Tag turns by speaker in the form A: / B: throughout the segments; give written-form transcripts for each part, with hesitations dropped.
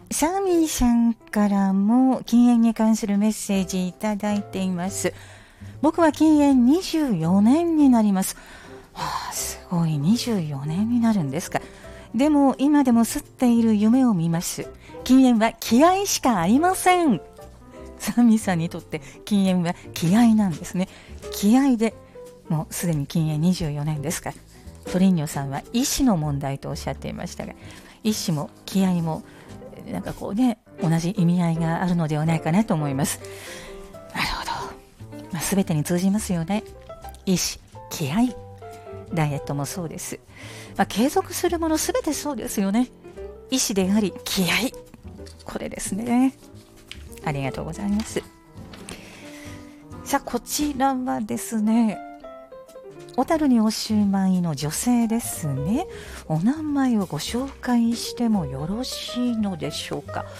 A: サミーさんからも禁煙に関するメッセージいただいています。僕は禁煙24年になります。すごい、24年になるんですか。でも今でも吸っている夢を見ます。禁煙は気合しかありません。サミーさんにとって禁煙は気合なんですね。気合でもうすでに禁煙24年ですか。トリンニョさんは意志の問題とおっしゃっていましたが、意志も気合もなんかこうね、同じ意味合いがあるのではないかなと思います。なるほど、全てに通じますよね。意志、気合、ダイエットもそうです。継続するもの全てそうですよね。意志であり気合、これですね。ありがとうございます。さあ、こちらはですね、小樽にお住まいの女性ですね。お名前をご紹介してもよろしいのでしょうか。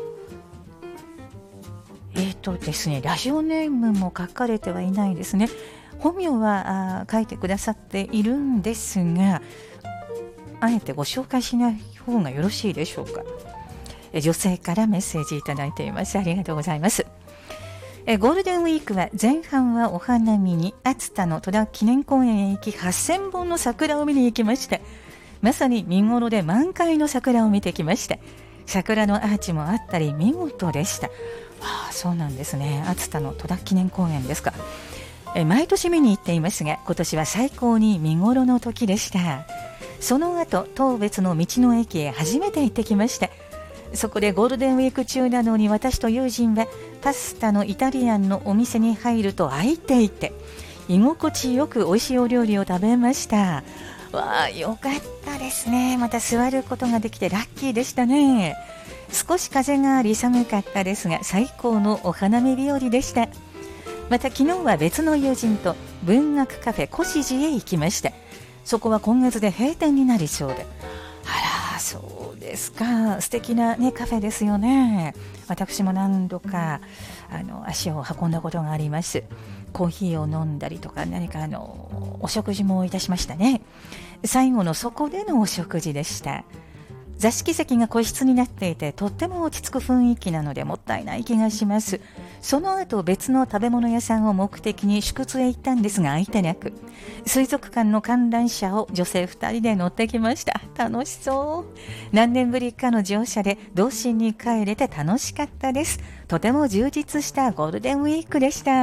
A: ですね、ラジオネームも書かれてはいないですね。本名は書いてくださっているんですが、あえてご紹介しない方がよろしいでしょうか。女性からメッセージいただいています。ありがとうございます。ゴールデンウィークは前半はお花見に熱田の戸田記念公園へ行き、8000本の桜を見に行きました。まさに見頃で満開の桜を見てきました。桜のアーチもあったり見事でした。そうなんですね。熱田の戸田記念公園ですか。毎年見に行っていますが、今年は最高に見頃の時でした。その後、当別の道の駅へ初めて行ってきました。そこでゴールデンウィーク中なのに、私と友人はパスタのイタリアンのお店に入ると空いていて、居心地よく美味しいお料理を食べました。よかったですね。また座ることができてラッキーでしたね。少し風があり寒かったですが、最高のお花見日和でした。また昨日は別の友人と文学カフェコシジへ行きました。そこは今月で閉店になりそうで。そうですか。素敵な、カフェですよね。私も何度か足を運んだことがあります。コーヒーを飲んだりとか、何かお食事もいたしましたね。最後のそこでのお食事でした。座敷席が個室になっていて、とっても落ち着く雰囲気なのでもったいない気がします。その後別の食べ物屋さんを目的に宿津へ行ったんですが、空いてなく、水族館の観覧車を女性2人で乗ってきました。楽しそう。何年ぶりかの乗車で童心に帰れて楽しかったです。とても充実したゴールデンウィークでした。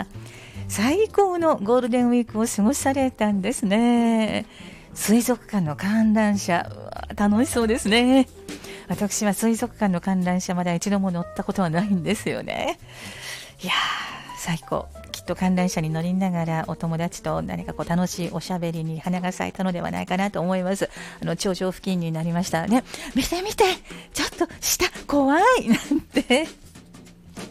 A: 最高のゴールデンウィークを過ごされたんですね。水族館の観覧車、楽しそうですね。私は水族館の観覧車まだ一度も乗ったことはないんですよね。最高。きっと観覧車に乗りながらお友達と何か楽しいおしゃべりに花が咲いたのではないかなと思います。頂上付近になりましたね。見て見て、ちょっと下怖いなんて